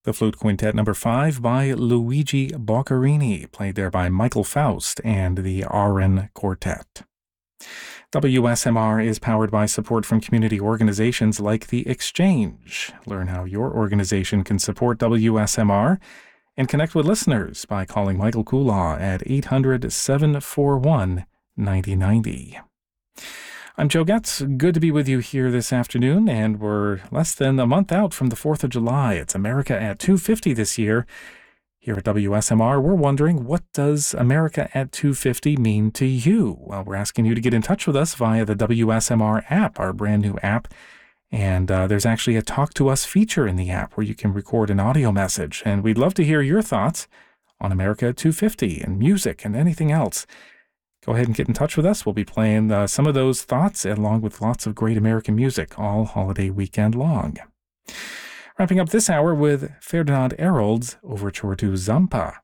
The Flute Quintet number 5 by Luigi Boccherini, played there by Michael Faust and the Aran Quartet. WSMR is powered by support from community organizations like The Exchange. Learn how your organization can support WSMR and connect with listeners by calling Michael Kulaw at 800-741-9090. I'm Joe Getz. Good to be with you here this afternoon, and we're less than a month out from the 4th of July. It's America at 250 this year. Here at WSMR, we're wondering, what does America at 250 mean to you? Well, we're asking you to get in touch with us via the WSMR app, our brand new app. And there's actually a Talk to Us feature in the app where you can record an audio message. And we'd love to hear your thoughts on America at 250 and music and anything else. Go ahead and get in touch with us. We'll be playing some of those thoughts along with lots of great American music all holiday weekend long. Wrapping up this hour with Ferdinand Arnold's Overture to Zampa.